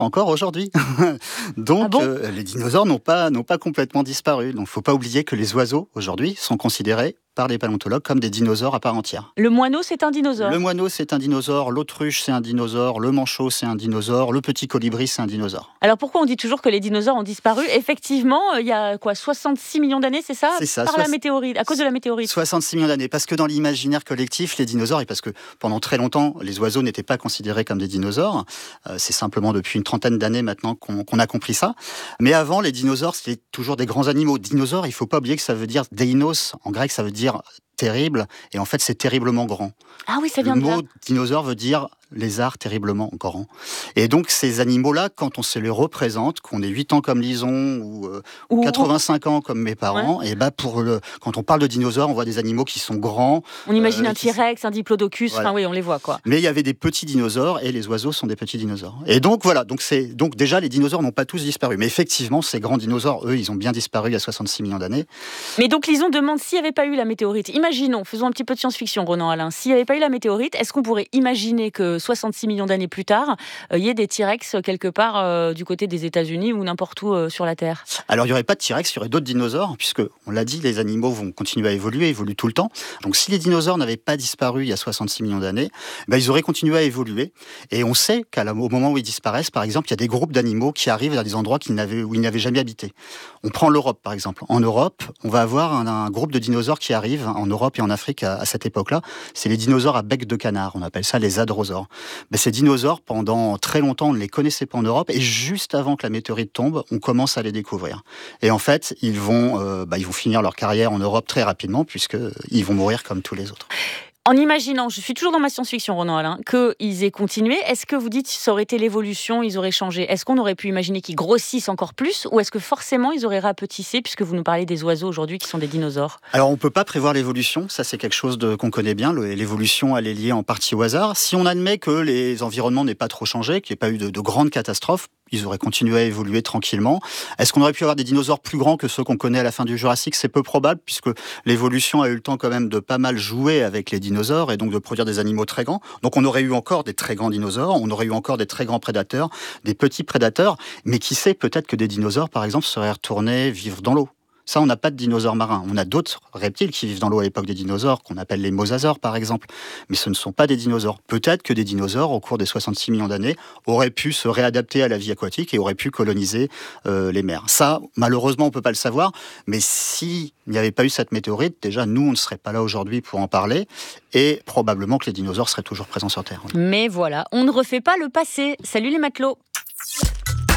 encore aujourd'hui. Donc, Ah bon les dinosaures n'ont pas complètement disparu. Donc, il ne faut pas oublier que les oiseaux, aujourd'hui, sont considérés par les paléontologues comme des dinosaures à part entière. Le moineau, c'est un dinosaure. Le moineau, c'est un dinosaure. L'autruche, c'est un dinosaure. Le manchot, c'est un dinosaure. Le petit colibri, c'est un dinosaure. Alors pourquoi on dit toujours que les dinosaures ont disparu ? Effectivement, il y a 66 millions d'années, c'est ça ? C'est ça, Par la météorite, à cause de la météorite. 66 millions d'années. Parce que dans l'imaginaire collectif, les dinosaures, et parce que pendant très longtemps, les oiseaux n'étaient pas considérés comme des dinosaures, c'est simplement depuis une trentaine d'années maintenant qu'on a compris ça. Mais avant, les dinosaures, c'était toujours des grands animaux. Dinosaures, il ne faut pas oublier que ça veut dire deinos. En grec, ça veut dire terrible, et en fait c'est terriblement grand. Ah oui, ça vient de là. Le mot dinosaure veut dire lézard terriblement grand. Et donc ces animaux-là, quand on se les représente, qu'on ait 8 ans comme Lison ou 85 ans comme mes parents, et quand on parle de dinosaures, on voit des animaux qui sont grands. On imagine un T-Rex, un diplodocus, voilà. Enfin oui, on les voit quoi. Mais il y avait des petits dinosaures, et les oiseaux sont des petits dinosaures. Et donc voilà, donc déjà les dinosaures n'ont pas tous disparu. Mais effectivement, ces grands dinosaures, eux, ils ont bien disparu il y a 66 millions d'années. Mais donc Lison demande s'il n'y avait pas eu la météorite. Imaginons, faisons un petit peu de science-fiction, Ronan Alain. S'il n'y avait pas eu la météorite, est-ce qu'on pourrait imaginer que 66 millions d'années plus tard, il y ait des T-Rex quelque part du côté des États-Unis ou n'importe où sur la Terre ? Alors il n'y aurait pas de T-Rex, il y aurait d'autres dinosaures, puisque, on l'a dit, les animaux vont continuer à évoluer, évoluent tout le temps. Donc si les dinosaures n'avaient pas disparu il y a 66 millions d'années, ils auraient continué à évoluer. Et on sait qu'au moment où ils disparaissent, par exemple, il y a des groupes d'animaux qui arrivent dans des endroits où ils n'avaient jamais habité. On prend l'Europe, par exemple. En Europe, on va avoir un groupe de dinosaures qui arrivent en Europe et en Afrique à cette époque-là. C'est les dinosaures à bec de canard. On appelle ça les hadrosaures. Ces dinosaures, pendant très longtemps, on ne les connaissait pas en Europe. Et juste avant que la météorite tombe, on commence à les découvrir. Et en fait, ils vont finir leur carrière en Europe très rapidement, puisqu'ils vont mourir comme tous les autres. En imaginant, je suis toujours dans ma science-fiction, Ronan Alain, qu'ils aient continué, est-ce que vous dites que ça aurait été l'évolution, ils auraient changé ? Est-ce qu'on aurait pu imaginer qu'ils grossissent encore plus, ou est-ce que forcément ils auraient rapetissé, puisque vous nous parlez des oiseaux aujourd'hui qui sont des dinosaures ? Alors on ne peut pas prévoir l'évolution, ça c'est quelque chose qu'on connaît bien, l'évolution elle est liée en partie au hasard. Si on admet que les environnements n'aient pas trop changé, qu'il n'y ait pas eu de grandes catastrophes, ils auraient continué à évoluer tranquillement. Est-ce qu'on aurait pu avoir des dinosaures plus grands que ceux qu'on connaît à la fin du Jurassique ? C'est peu probable, puisque l'évolution a eu le temps quand même de pas mal jouer avec les dinosaures et donc de produire des animaux très grands. Donc on aurait eu encore des très grands dinosaures, on aurait eu encore des très grands prédateurs, des petits prédateurs, mais qui sait, peut-être que des dinosaures, par exemple, seraient retournés vivre dans l'eau. Ça, on n'a pas de dinosaures marins. On a d'autres reptiles qui vivent dans l'eau à l'époque des dinosaures, qu'on appelle les mosasaures, par exemple. Mais ce ne sont pas des dinosaures. Peut-être que des dinosaures, au cours des 66 millions d'années, auraient pu se réadapter à la vie aquatique et auraient pu coloniser les mers. Ça, malheureusement, on ne peut pas le savoir. Mais s'il n'y avait pas eu cette météorite, déjà, nous, on ne serait pas là aujourd'hui pour en parler. Et probablement que les dinosaures seraient toujours présents sur Terre. Mais voilà, on ne refait pas le passé. Salut les matelots.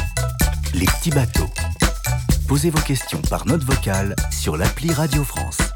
Les petits bateaux. Posez vos questions par note vocale sur l'appli Radio France.